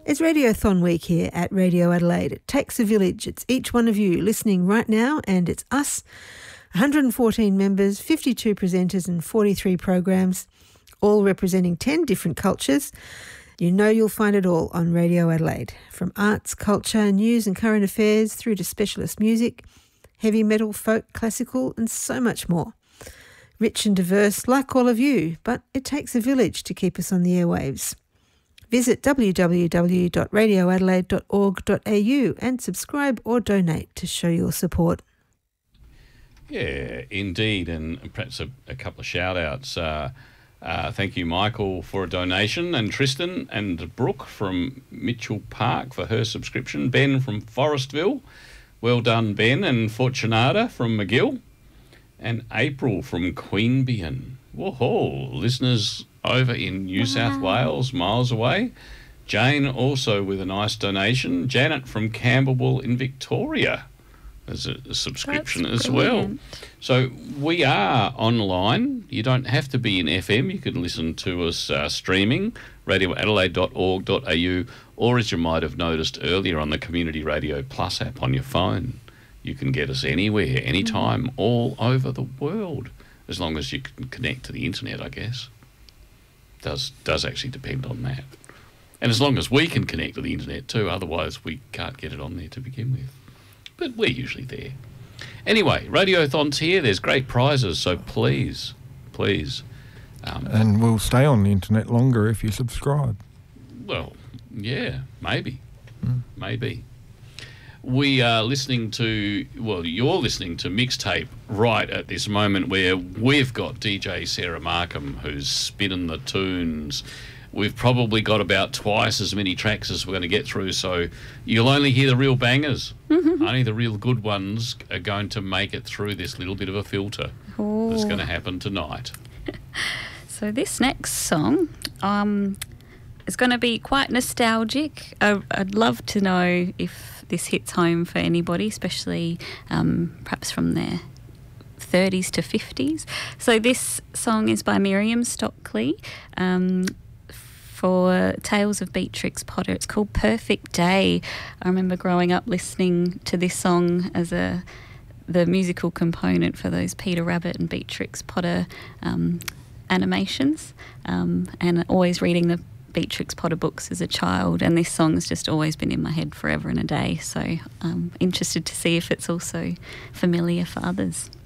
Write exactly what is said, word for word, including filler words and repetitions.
It's Radiothon week here at Radio Adelaide. It takes a village. It's each one of you listening right now, and it's us, one hundred fourteen members, fifty-two presenters and forty-three programs, all representing ten different cultures. You know you'll find it all on Radio Adelaide, from arts, culture, news and current affairs through to specialist music, heavy metal, folk, classical and so much more. Rich and diverse like all of you, but it takes a village to keep us on the airwaves. Visit w w w dot radio adelaide dot org dot a u and subscribe or donate to show your support. Yeah, indeed, and perhaps a, a couple of shout-outs. Uh, uh, thank you, Michael, for a donation, and Tristan and Brooke from Mitchell Park for her subscription, Ben from Forestville. Well done, Ben, and Fortunata from McGill, and April from Queanbeyan. Whoa, listeners over in New wow. South Wales, miles away. Jane also with a nice donation. Janet from Camberwell in Victoria as a, a subscription That's as brilliant. well. So we are online. You don't have to be in F M. You can listen to us uh, streaming, radio adelaide dot org dot a u, or as you might have noticed earlier on the Community Radio Plus app on your phone. You can get us anywhere, anytime, mm. all over the world, as long as you can connect to the internet, I guess. Does does actually depend on that. And as long as we can connect to the internet too, otherwise we can't get it on there to begin with. But we're usually there. Anyway, Radiothon's here. There's great prizes, so please, please. Um, and we'll stay on the internet longer if you subscribe. Well, yeah, maybe. Mm. Maybe. We are listening to, well, you're listening to Mixtape right at this moment, where we've got D J Sarah Markham who's spinning the tunes. We've probably got about twice as many tracks as we're going to get through, so you'll only hear the real bangers. Only the real good ones are going to make it through this little bit of a filter Ooh. that's going to happen tonight. So this next song um, is going to be quite nostalgic. I, I'd love to know if this hits home for anybody, especially um, perhaps from their thirties to fifties. So this song is by Miriam Stockley um, for Tales of Beatrix Potter. It's called Perfect Day. I remember growing up listening to this song as a the musical component for those Peter Rabbit and Beatrix Potter um, animations, um, and always reading the Beatrix Potter books as a child, and this song's just always been in my head forever and a day, so I'm interested to see if it's also familiar for others.